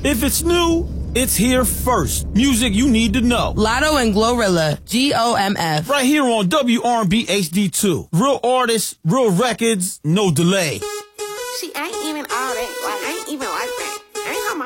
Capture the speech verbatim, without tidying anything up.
If it's new, it's here first. Music you need to know. Lotto and Glorilla, G O M F. Right here on W R and B H D two. Real artists, real records, no delay. See, I ain't even all that. Like, I ain't even like that.